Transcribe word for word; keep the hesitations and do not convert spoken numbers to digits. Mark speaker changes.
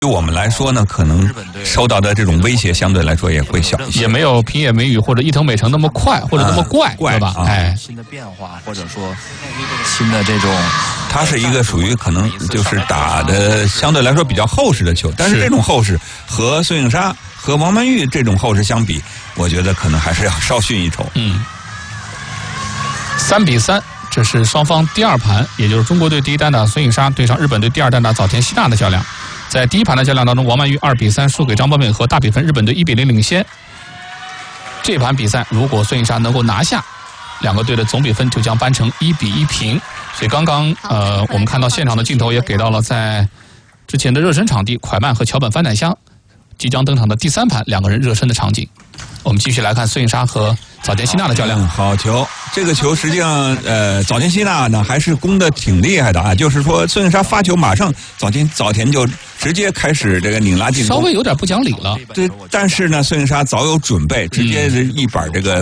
Speaker 1: 对我们来说呢，可能受到的这种威胁相对来说也会小一些，
Speaker 2: 也没有平野美宇或者伊藤美诚那么快，或者那么怪，
Speaker 1: 怪
Speaker 2: 对吧？
Speaker 1: 啊、
Speaker 2: 哎，
Speaker 3: 新的变化，或者说新的这种，
Speaker 1: 它是一个属于可能就是打的相对来说比较厚实的球，但是这种厚实和孙颖莎和王曼玉这种厚实相比，我觉得可能还是要稍逊一筹。
Speaker 2: 嗯，三比三。这是双方第二盘，也就是中国队第一单打孙颖莎对上日本队第二单打早田希娜的较量。在第一盘的较量当中，王曼玉二比三输给张本美和，大比分日本队一比零领先。这盘比赛如果孙颖莎能够拿下，两个队的总比分就将扳成一比一平。所以刚刚呃，我们看到现场的镜头也给到了在之前的热身场地蒯曼和桥本帆乃香即将登场的第三盘两个人热身的场景。我们继续来看孙颖莎和早田希娜的较量。
Speaker 1: 嗯、好球！这个球实际上，呃，早田希娜呢还是攻的挺厉害的啊。就是说，孙颖莎发球，马上早田早田就直接开始这个拧拉进攻，
Speaker 2: 稍微有点不讲理了。
Speaker 1: 对，但是呢，孙颖莎早有准备，直接一板这个